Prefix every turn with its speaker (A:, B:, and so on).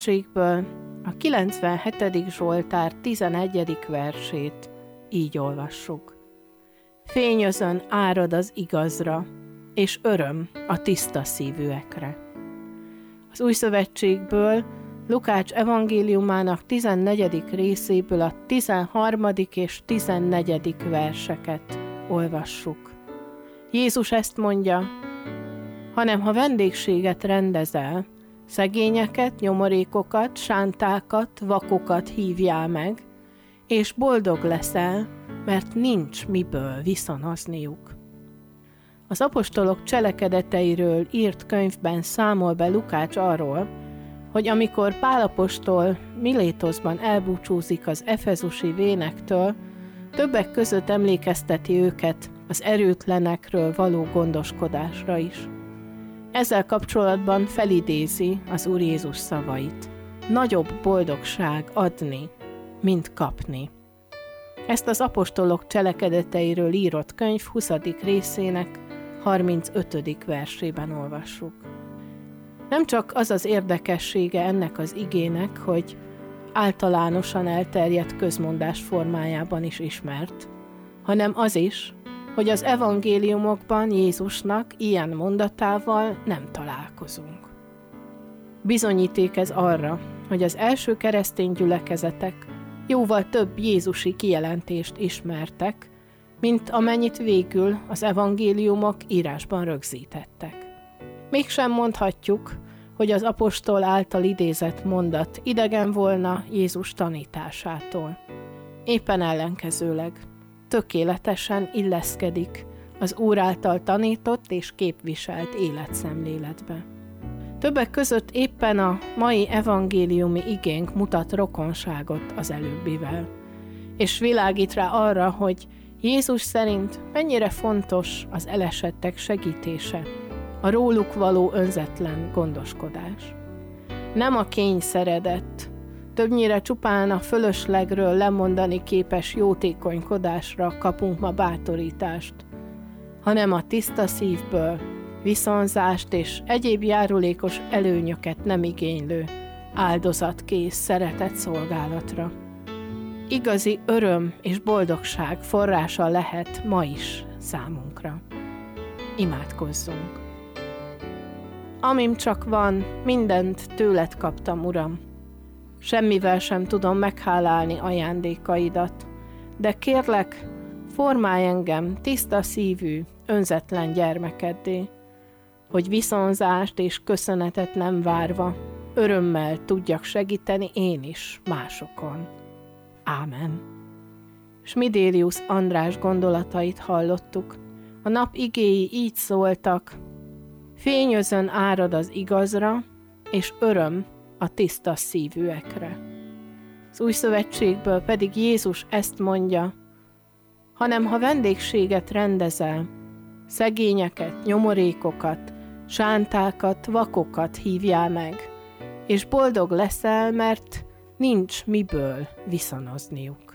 A: Szövetségből a 97. Zsoltár 11. versét így olvassuk. Fényözön árad az igazra, és öröm a tiszta szívűekre. Az Új Szövetségből Lukács evangéliumának 14. részéből a 13. és 14. verseket olvassuk. Jézus ezt mondja, hanem ha vendégséget rendezel, szegényeket, nyomorékokat, sántákat, vakokat hívjál meg, és boldog leszel, mert nincs miből viszonozniuk. Az apostolok cselekedeteiről írt könyvben számol be Lukács arról, hogy amikor Pál apostol Milétoszban elbúcsúzik az efezusi vénektől, többek között emlékezteti őket az erőtlenekről való gondoskodásra is. Ezzel kapcsolatban felidézi az Úr Jézus szavait. Nagyobb boldogság adni, mint kapni. Ezt az apostolok cselekedeteiről írott könyv 20. részének 35. versében olvassuk. Nem csak az az érdekessége ennek az igének, hogy általánosan elterjedt közmondás formájában is ismert, hanem az is, hogy az evangéliumokban Jézusnak ilyen mondatával nem találkozunk. Bizonyíték ez arra, hogy az első keresztény gyülekezetek jóval több jézusi kijelentést ismertek, mint amennyit végül az evangéliumok írásban rögzítettek. Mégsem mondhatjuk, hogy az apostol által idézett mondat idegen volna Jézus tanításától. Éppen ellenkezőleg tökéletesen illeszkedik az Úr által tanított és képviselt életszemléletbe. Többek között éppen a mai evangéliumi igénk mutat rokonságot az előbbivel, és világít rá arra, hogy Jézus szerint mennyire fontos az elesettek segítése, a róluk való önzetlen gondoskodás. Nem a kényszeredett, többnyire csupán a fölöslegről lemondani képes jótékonykodásra kapunk ma bátorítást, hanem a tiszta szívből viszonzást és egyéb járulékos előnyöket nem igénylő, áldozatkész szeretett szolgálatra. Igazi öröm és boldogság forrása lehet ma is számunkra. Imádkozzunk! Amim csak van, mindent tőled kaptam, Uram. Semmivel sem tudom meghálálni ajándékaidat, de kérlek, formálj engem tiszta szívű, önzetlen gyermekeddé, hogy viszonzást és köszönetet nem várva, örömmel tudjak segíteni én is másokon. Ámen. Smidélius András gondolatait hallottuk. A nap igéi így szóltak: fényözön árad az igazra, és öröm a tiszta szívűekre. Az Új Szövetségből pedig Jézus ezt mondja, hanem ha vendégséget rendezel, szegényeket, nyomorékokat, sántákat, vakokat hívjál meg, és boldog leszel, mert nincs miből viszonozniuk.